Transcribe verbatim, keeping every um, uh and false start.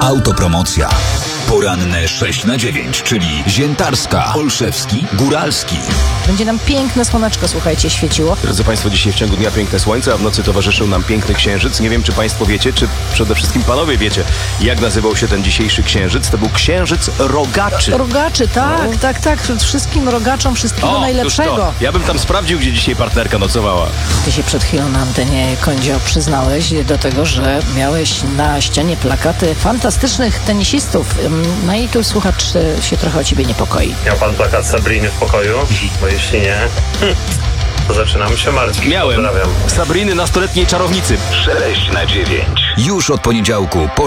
Autopromocja. Poranne sześć na dziewięć, czyli Ziętarska, Olszewski, Góralski. Będzie nam piękne słoneczko, słuchajcie, świeciło. Drodzy Państwo, dzisiaj w ciągu dnia piękne słońce, a w nocy towarzyszył nam piękny księżyc. Nie wiem, czy Państwo wiecie, czy przede wszystkim Panowie wiecie, jak nazywał się ten dzisiejszy księżyc. To był księżyc rogaczy. Rogaczy, tak, no. tak, tak. Wszystkim rogaczom wszystkiego O, najlepszego. to. Ja bym tam sprawdził, gdzie dzisiaj partnerka nocowała. Ty się przed chwilą na antenie, Kondzio, przyznałeś do tego, że miałeś na ścianie plakaty fantastycznych tenisistów. No i tu słuchacz się trochę o ciebie niepokoi. Miał pan plakat Sabriny w pokoju? Bo jeśli nie, to zaczynam się martwić. Miałem. Pozdrawiam. Sabriny, nastoletniej czarownicy. sześć na dziewięć. Już od poniedziałku.